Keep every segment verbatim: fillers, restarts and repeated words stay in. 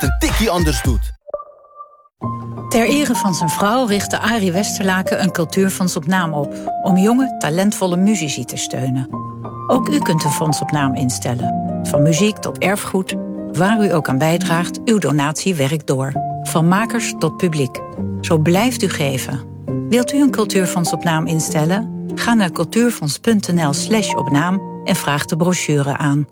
een tikkie anders doet. Ter ere van zijn vrouw richtte Arie Westerlaken een cultuurfonds op naam op... om jonge, talentvolle muzici te steunen. Ook u kunt een fonds op naam instellen. Van muziek tot erfgoed, waar u ook aan bijdraagt, uw donatie werkt door. Van makers tot publiek. Zo blijft u geven. Wilt u een cultuurfonds op naam instellen? Ga naar cultuurfonds.nl slash op naam en vraag de brochure aan.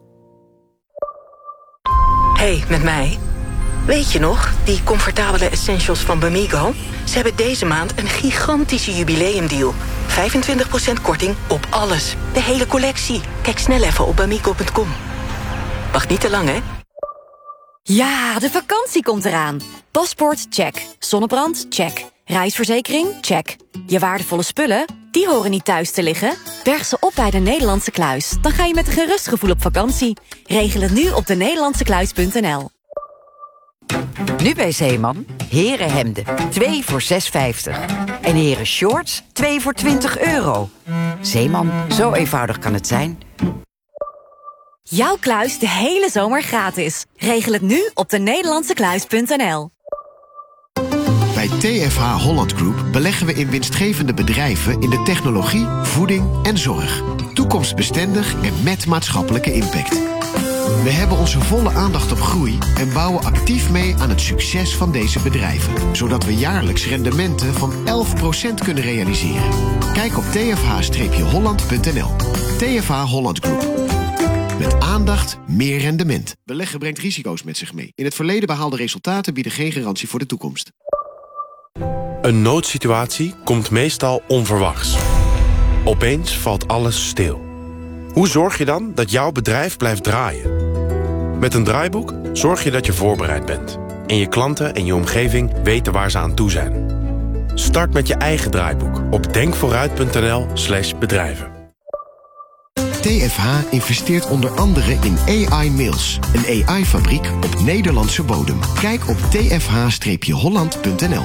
Hey, met mij. Weet je nog, die comfortabele essentials van Bamigo? Ze hebben deze maand een gigantische jubileumdeal. vijfentwintig procent korting op alles. De hele collectie. Kijk snel even op bamigo punt com. Wacht niet te lang, hè? Ja, de vakantie komt eraan. Paspoort, check. Zonnebrand, check. Reisverzekering, check. Je waardevolle spullen, die horen niet thuis te liggen. Berg ze op bij de Nederlandse Kluis. Dan ga je met een gerust gevoel op vakantie. Regel het nu op de nederlandse kluis punt n l. Nu bij Zeeman, herenhemden, twee voor zes vijftig. En heren shorts, twee voor twintig euro. Zeeman, zo eenvoudig kan het zijn. Jouw kluis de hele zomer gratis. Regel het nu op de nederlandse kluis punt n l. Bij T F H Holland Group beleggen we in winstgevende bedrijven in de technologie, voeding en zorg. Toekomstbestendig en met maatschappelijke impact. We hebben onze volle aandacht op groei en bouwen actief mee aan het succes van deze bedrijven. Zodat we jaarlijks rendementen van elf procent kunnen realiseren. Kijk op t f h holland punt n l. T F H Holland Group. Met aandacht meer rendement. Beleggen brengt risico's met zich mee. In het verleden behaalde resultaten bieden geen garantie voor de toekomst. Een noodsituatie komt meestal onverwachts. Opeens valt alles stil. Hoe zorg je dan dat jouw bedrijf blijft draaien? Met een draaiboek zorg je dat je voorbereid bent. En je klanten en je omgeving weten waar ze aan toe zijn. Start met je eigen draaiboek op denkvooruit punt n l slash bedrijven. T F H investeert onder andere in A I Mills, een A I-fabriek op Nederlandse bodem. Kijk op t f h holland punt n l.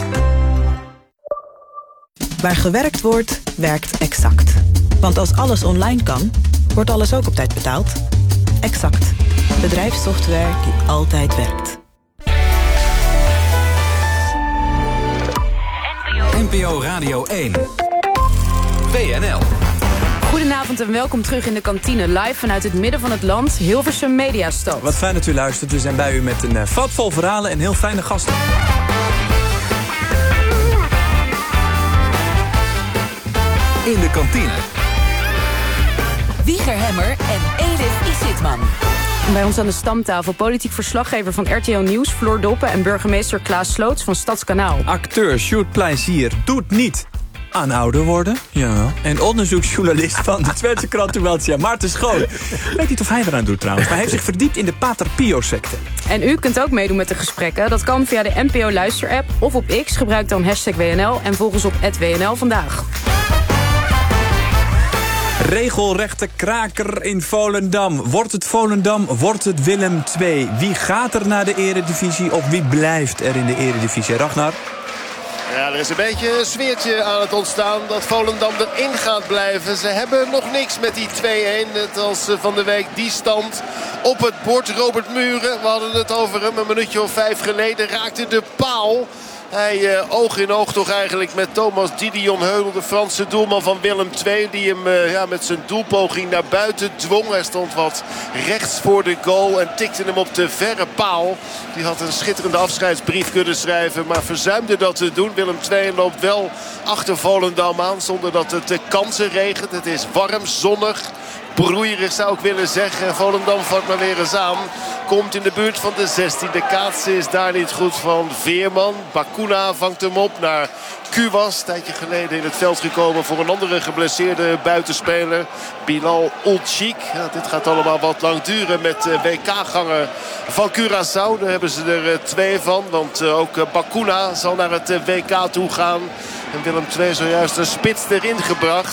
Waar gewerkt wordt, werkt Exact. Want als alles online kan, wordt alles ook op tijd betaald. Exact. Bedrijfssoftware die altijd werkt. N P O Radio één. W N L. Goedenavond en welkom terug in de kantine. Live vanuit het midden van het land, Hilversum Mediastad. Wat fijn dat u luistert. We zijn bij u met een uh, vat vol verhalen en heel fijne gasten. In de kantine. Wieger Hemmer en Edith Isitman. Bij ons aan de stamtafel politiek verslaggever van R T L Nieuws, Floor Doppen, en burgemeester Klaas Sloots van Stadskanaal. Acteur Sjoerd Plezier doet niet aan ouder worden. Ja. En onderzoeksjournalist van de Twentse krant Tubantia, Maarten Schoon. Ik weet niet of hij eraan doet trouwens, maar hij heeft zich verdiept in de Pater Pio-secte. En u kunt ook meedoen met de gesprekken. Dat kan via de N P O Luister-app of op X. Gebruik dan hashtag W N L en volg ons op at W N L vandaag. Regelrechte kraker in Volendam. Wordt het Volendam, wordt het Willem twee? Wie gaat er naar de eredivisie of wie blijft er in de eredivisie? Ragnar? Ja, er is een beetje een sfeertje aan het ontstaan dat Volendam erin gaat blijven. Ze hebben nog niks met die twee-een. Net als van de week die stand op het bord. Robert Muren, we hadden het over hem een minuutje of vijf geleden, raakte de paal. Hij uh, oog in oog toch eigenlijk met Thomas Didion Heudel, de Franse doelman van Willem twee. Die hem uh, ja, met zijn doelpoging naar buiten dwong. Hij stond wat rechts voor de goal en tikte hem op de verre paal. Die had een schitterende afscheidsbrief kunnen schrijven, maar verzuimde dat te doen. Willem twee loopt wel achter Volendam aan zonder dat het de kansen regent. Het is warm, zonnig. Broeierig zou ik willen zeggen. Volendam vangt maar weer eens aan. Komt in de buurt van de zestien. De kaatsen is daar niet goed van Veerman. Bakuna vangt hem op naar Kuwas. Een tijdje geleden in het veld gekomen voor een andere geblesseerde buitenspeler. Bilal Ulcik. Ja, dit gaat allemaal wat lang duren met de W K-ganger van Curaçao. Daar hebben ze er twee van. Want ook Bakuna zal naar het W K toe gaan. En Willem twee zojuist een spits erin gebracht.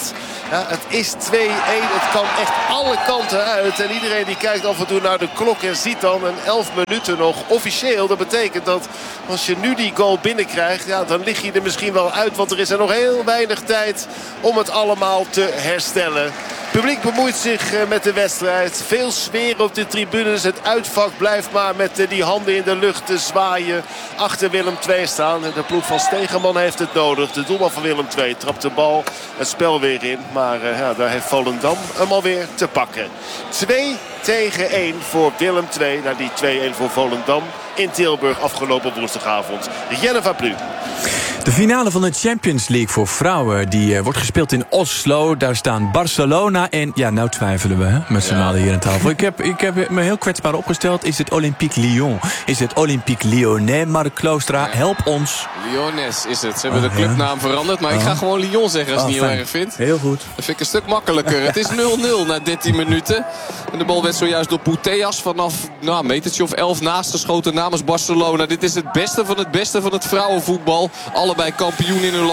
Ja, het is twee-één. Het kan echt alle kanten uit. En iedereen die kijkt af en toe naar de klok en ziet dan een elf minuten nog officieel. Dat betekent dat als je nu die goal binnenkrijgt, ja, dan lig je er misschien wel uit. Want er is er nog heel weinig tijd om het allemaal te herstellen. Het publiek bemoeit zich met de wedstrijd. Veel sfeer op de tribunes. Het uitvak blijft maar met die handen in de lucht te zwaaien. Achter Willem twee staan. De ploeg van Stegeman heeft het nodig. De doelman van Willem twee trapt de bal het spel weer in. Maar uh, ja, daar heeft Volendam hem alweer te pakken. twee tegen één voor Willem twee. Naar die twee-één voor Volendam in Tilburg afgelopen woensdagavond. Jelle van Plu. De finale van de Champions League voor vrouwen die uh, wordt gespeeld in Oslo. Daar staan Barcelona en... Ja, nou twijfelen we hè, met z'n allen hier aan tafel. Ik heb, ik heb me heel kwetsbaar opgesteld. Is het Olympique Lyon? Is het Olympique Lyonnais? Mark Kloostra, help ons. Lyonnais is het. Ze hebben oh, de clubnaam ja. veranderd. Maar oh. ik ga gewoon Lyon zeggen als je oh, het niet fijn. heel erg vindt. Heel goed. Dat vind ik een stuk makkelijker. Het is nul nul na dertien minuten. En de bal werd zojuist door Putellas vanaf nou, een metertje of elf naast geschoten namens Barcelona. Dit is het beste van het beste van het vrouwenvoetbal. Allebei kampioen in hun land.